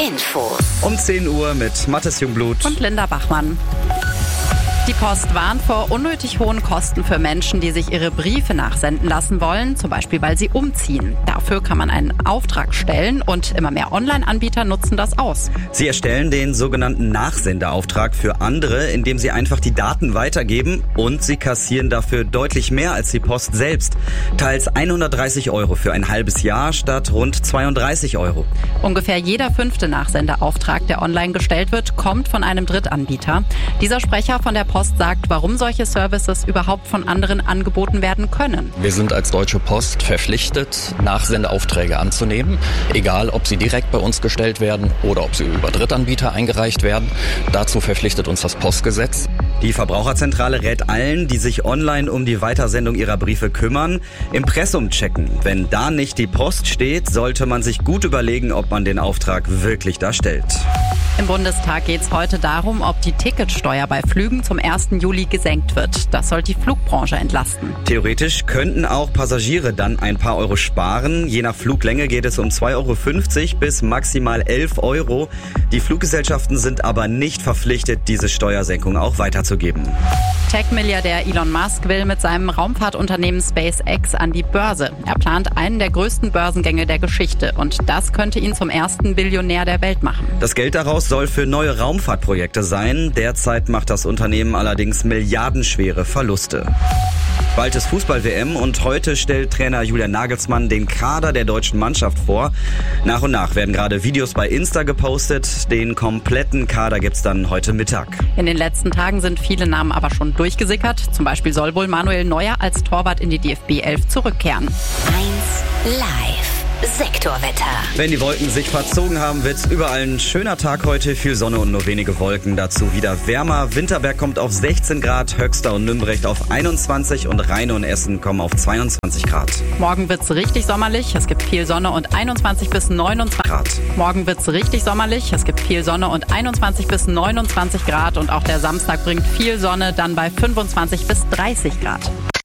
Infos. Um 10 Uhr mit Mathis Jungblut und Linda Bachmann. Die Post warnt vor unnötig hohen Kosten für Menschen, die sich ihre Briefe nachsenden lassen wollen, zum Beispiel weil sie umziehen. Dafür kann man einen Auftrag stellen und immer mehr Online-Anbieter nutzen das aus. Sie erstellen den sogenannten Nachsendeauftrag für andere, indem sie einfach die Daten weitergeben, und sie kassieren dafür deutlich mehr als die Post selbst. Teils 130 € für ein halbes Jahr statt rund 32 €. Ungefähr jeder 5. Nachsendeauftrag, der online gestellt wird, kommt von einem Drittanbieter. Dieser Sprecher von der Post sagt, warum solche Services überhaupt von anderen angeboten werden können. Wir sind als Deutsche Post verpflichtet, Nachsendeaufträge anzunehmen, egal ob sie direkt bei uns gestellt werden oder ob sie über Drittanbieter eingereicht werden. Dazu verpflichtet uns das Postgesetz. Die Verbraucherzentrale rät allen, die sich online um die Weitersendung ihrer Briefe kümmern, Impressum checken. Wenn da nicht die Post steht, sollte man sich gut überlegen, ob man den Auftrag wirklich da stellt. Im Bundestag geht es heute darum, ob die Ticketsteuer bei Flügen zum 1. Juli gesenkt wird. Das soll die Flugbranche entlasten. Theoretisch könnten auch Passagiere dann ein paar Euro sparen. Je nach Fluglänge geht es um 2,50 € bis maximal 11 €. Die Fluggesellschaften sind aber nicht verpflichtet, diese Steuersenkung auch weiterzugeben. Tech-Milliardär Elon Musk will mit seinem Raumfahrtunternehmen SpaceX an die Börse. Er plant einen der größten Börsengänge der Geschichte und das könnte ihn zum ersten Billionär der Welt machen. Das Geld daraus soll für neue Raumfahrtprojekte sein. Derzeit macht das Unternehmen allerdings milliardenschwere Verluste. Bald ist Fußball-WM und heute stellt Trainer Julian Nagelsmann den Kader der deutschen Mannschaft vor. Nach und nach werden gerade Videos bei Insta gepostet. Den kompletten Kader gibt's dann heute Mittag. In den letzten Tagen sind viele Namen aber schon durchgesickert. Zum Beispiel soll wohl Manuel Neuer als Torwart in die DFB 11 zurückkehren. 1 Live. Sektorwetter. Wenn die Wolken sich verzogen haben, wird's überall ein schöner Tag heute. Viel Sonne und nur wenige Wolken. Dazu wieder wärmer. Winterberg kommt auf 16 Grad, Höxter und Nümbrecht auf 21 und Rheine und Essen kommen auf 22 Grad. Morgen wird's richtig sommerlich. Es gibt viel Sonne und 21 bis 29 Grad. Morgen wird's richtig sommerlich. Es gibt viel Sonne und 21 bis 29 Grad. Und auch der Samstag bringt viel Sonne, dann bei 25 bis 30 Grad.